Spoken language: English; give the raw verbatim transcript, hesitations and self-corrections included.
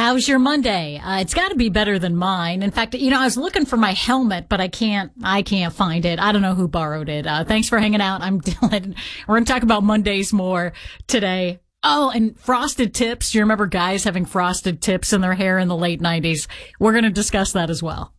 How's your Monday? Uh, it's got to be better than mine. In fact, you know, I was looking for my helmet, but I can't, I can't find it. I don't know who borrowed it. Uh, thanks for hanging out. I'm Dylan. We're going to talk about Mondays more today. Oh, and frosted tips. Do you remember guys having frosted tips in their hair in the late nineties? We're going to discuss that as well.